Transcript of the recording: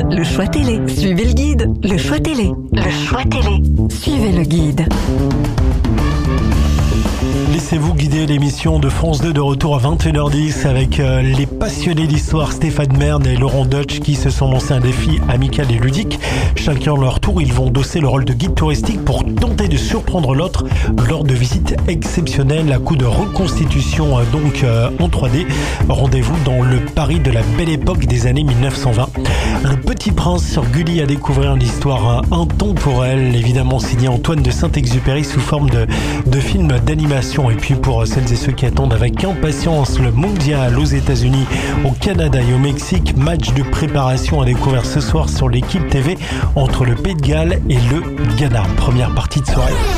Le choix télé. Suivez le guide. Le choix télé. Le choix télé. Suivez le guide. Laissez-vous guider, l'émission de France 2 de retour à 21h10 avec les passionnés d'histoire Stéphane Merne et Laurent Deutsch qui se sont lancés un défi amical et ludique. Chacun leur tour, ils vont endosser le rôle de guide touristique pour tenter de surprendre l'autre lors de visites exceptionnelles à coup de reconstitution en 3D. Rendez-vous dans le Paris de la belle époque des années 1920. Le Petit Prince sur Gulli à découvrir une histoire intemporelle, évidemment signée Antoine de Saint-Exupéry sous forme de film d'animation. Et puis pour celles et ceux qui attendent avec impatience le mondial aux États-Unis, au Canada et au Mexique, match de préparation à découvrir ce soir sur l'équipe TV entre le Pays de Galles et le Ghana. Première partie de soirée.